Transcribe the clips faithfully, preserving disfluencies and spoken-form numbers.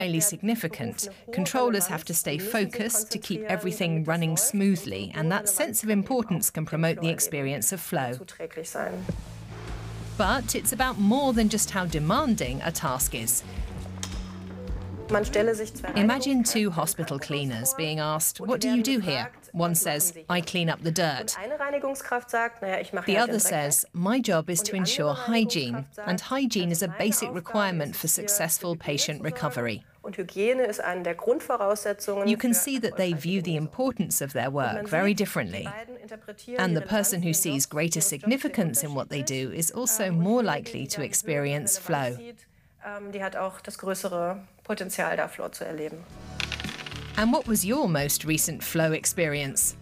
highly significant. Controllers have to stay focused to keep everything running smoothly, and that sense of importance can promote the experience of flow. But it's about more than just how demanding a task is. Imagine two hospital cleaners being asked, "What do you do here?" One says, "I clean up the dirt." The other says, "My job is to ensure hygiene, and hygiene is a basic requirement for successful patient recovery." You can see that they view the importance of their work very differently. And the person who sees greater significance in what they do is also more likely to experience flow. And what was your most recent flow experience?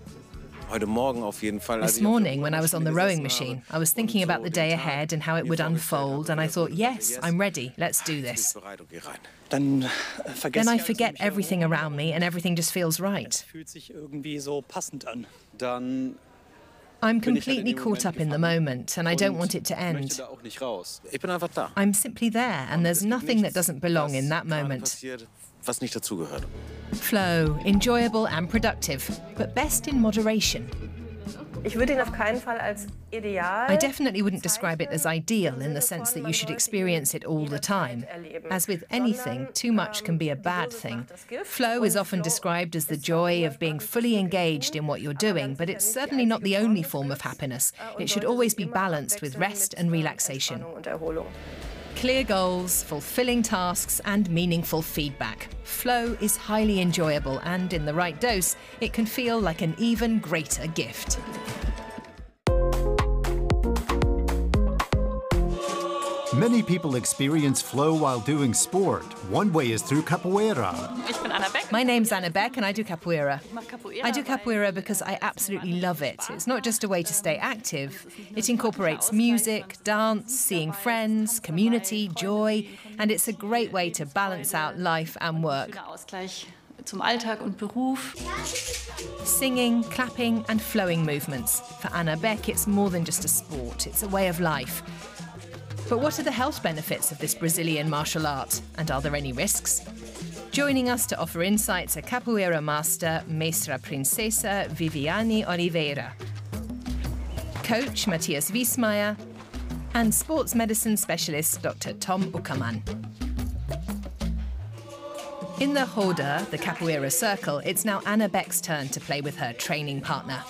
This morning, when I was on the rowing machine, I was thinking about the day ahead and how it would unfold, and I thought, yes, I'm ready, let's do this. Then I forget everything around me and everything just feels right. I'm completely caught up in the moment, and I don't want it to end. I'm simply there, and there's nothing that doesn't belong in that moment. Flow, enjoyable and productive, but best in moderation. I definitely wouldn't describe it as ideal in the sense that you should experience it all the time. As with anything, too much can be a bad thing. Flow is often described as the joy of being fully engaged in what you're doing, but it's certainly not the only form of happiness. It should always be balanced with rest and relaxation. Clear goals, fulfilling tasks, and meaningful feedback. Flow is highly enjoyable, and in the right dose, it can feel like an even greater gift. Many people experience flow while doing sport. One way is through capoeira. My name's Anna Beck and I do capoeira. I do capoeira because I absolutely love it. It's not just a way to stay active. It incorporates music, dance, seeing friends, community, joy, and it's a great way to balance out life and work. Singing, clapping and flowing movements. For Anna Beck, it's more than just a sport, it's a way of life. But what are the health benefits of this Brazilian martial art? And are there any risks? Joining us to offer insights are capoeira master, Mestra Princesa Viviane Oliveira, coach Matthias Wiesmeyer, and sports medicine specialist Doctor Tom Uckermann. In the Roda, the capoeira circle, it's now Anna Beck's turn to play with her training partner.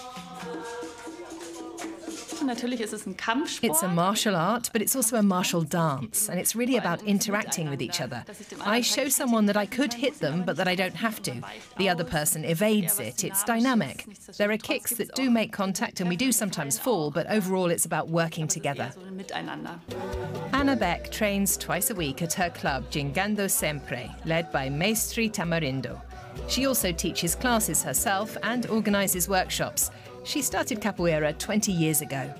It's a martial art, but it's also a martial dance, and it's really about interacting with each other. I show someone that I could hit them, but that I don't have to. The other person evades it. It's dynamic. There are kicks that do make contact, and we do sometimes fall, but overall it's about working together. Anna Beck trains twice a week at her club, Gingando Sempre, led by Maestri Tamarindo. She also teaches classes herself and organises workshops. She started capoeira twenty years ago.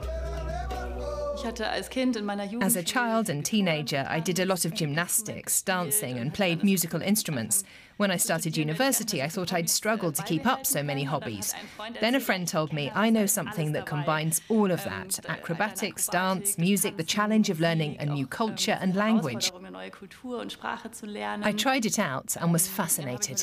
As a child and teenager, I did a lot of gymnastics, dancing and played musical instruments. When I started university, I thought I'd struggle to keep up so many hobbies. Then a friend told me, I know something that combines all of that: acrobatics, dance, music, the challenge of learning a new culture and language. I tried it out and was fascinated.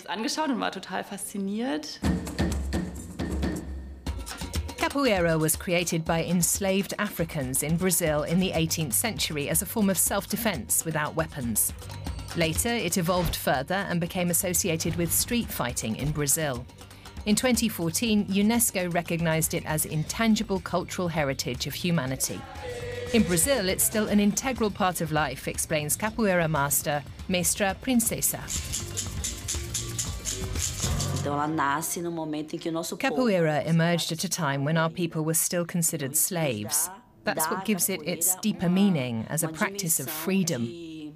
Capoeira was created by enslaved Africans in Brazil in the eighteenth century as a form of self-defense without weapons. Later, it evolved further and became associated with street fighting in Brazil. In twenty fourteen, UNESCO recognized it as intangible cultural heritage of humanity. In Brazil, it's still an integral part of life, explains capoeira master Mestra Princesa. Capoeira emerged at a time when our people were still considered slaves. That's what gives it its deeper meaning as a practice of freedom.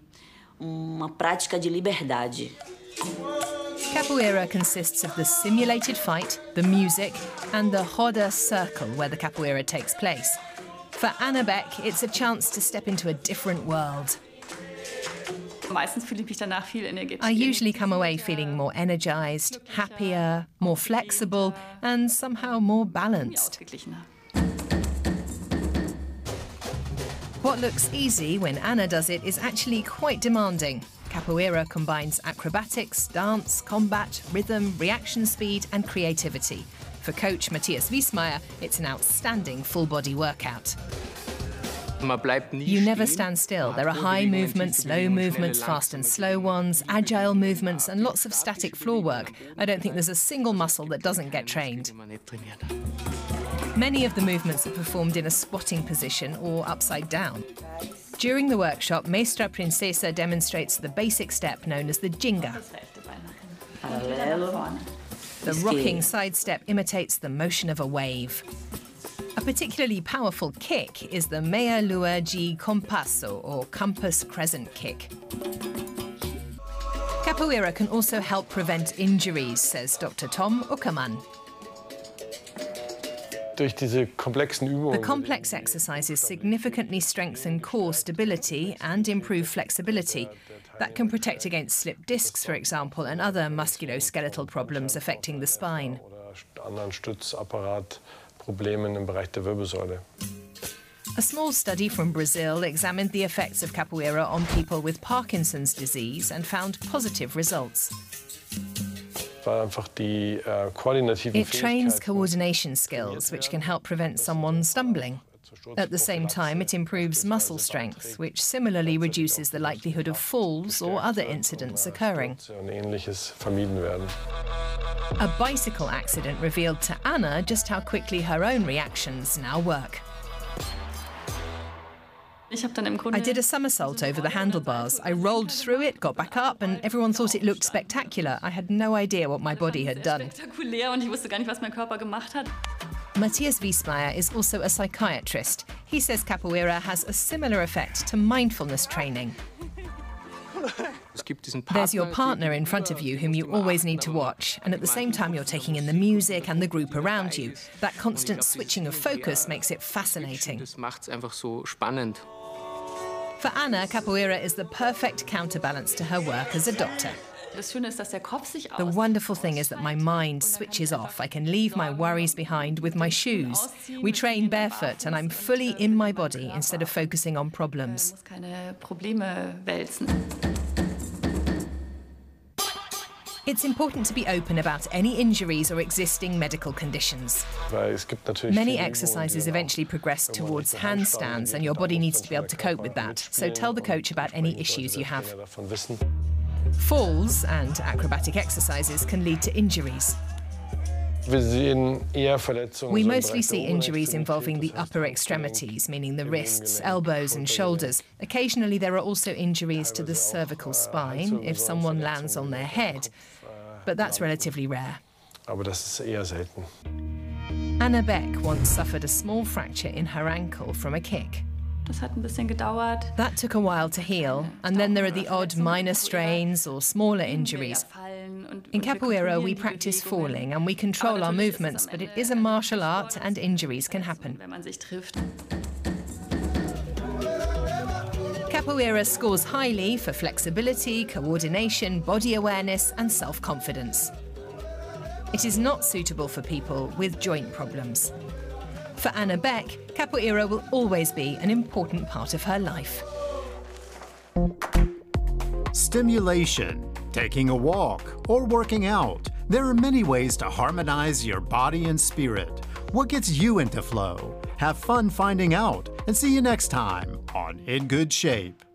Capoeira consists of the simulated fight, the music, and the Roda circle where the capoeira takes place. For Anna Beck, it's a chance to step into a different world. I usually come away feeling more energized, happier, more flexible, and somehow more balanced. What looks easy when Anna does it is actually quite demanding. Capoeira combines acrobatics, dance, combat, rhythm, reaction speed, and creativity. For coach Matthias Wiesmeyer, it's an outstanding full-body workout. You never stand still. There are high movements, low movements, fast and slow ones, agile movements, and lots of static floor work. I don't think there's a single muscle that doesn't get trained. Many of the movements are performed in a squatting position or upside down. During the workshop, Maestra Princesa demonstrates the basic step known as the Ginga. The rocking side step imitates the motion of a wave. A particularly powerful kick is the Meia Lua de Compasso, or compass crescent kick. Capoeira can also help prevent injuries, says Doctor Tom Uckermann. The complex exercises significantly strengthen core stability and improve flexibility. That can protect against slipped discs, for example, and other musculoskeletal problems affecting the spine. A small study from Brazil examined the effects of capoeira on people with Parkinson's disease and found positive results. It trains coordination skills, which can help prevent someone stumbling. At the same time, it improves muscle strength, which similarly reduces the likelihood of falls or other incidents occurring. A bicycle accident revealed to Anna just how quickly her own reactions now work. I did a somersault over the handlebars. I rolled through it, got back up, and everyone thought it looked spectacular. I had no idea what my body had done. Matthias Wiesmeyer is also a psychiatrist. He says capoeira has a similar effect to mindfulness training. There's your partner in front of you whom you always need to watch, and at the same time you're taking in the music and the group around you. That constant switching of focus makes it fascinating. For Anna, capoeira is the perfect counterbalance to her work as a doctor. The wonderful thing is that my mind switches off. I can leave my worries behind with my shoes. We train barefoot and I'm fully in my body instead of focusing on problems. It's important to be open about any injuries or existing medical conditions. Many exercises eventually progress towards handstands, and your body needs to be able to cope with that. So tell the coach about any issues you have. Falls and acrobatic exercises can lead to injuries. We mostly see injuries involving the upper extremities, meaning the wrists, elbows and shoulders. Occasionally there are also injuries to the cervical spine if someone lands on their head, but that's relatively rare. Anna Beck once suffered a small fracture in her ankle from a kick. That took a while to heal, and then there are the odd minor strains or smaller injuries. In capoeira, we practice falling and we control our movements, but it is a martial art and injuries can happen. Capoeira scores highly for flexibility, coordination, body awareness and self-confidence. It is not suitable for people with joint problems. For Anna Beck, capoeira will always be an important part of her life. Stimulation, taking a walk, or working out. There are many ways to harmonize your body and spirit. What gets you into flow? Have fun finding out, and see you next time on In Good Shape.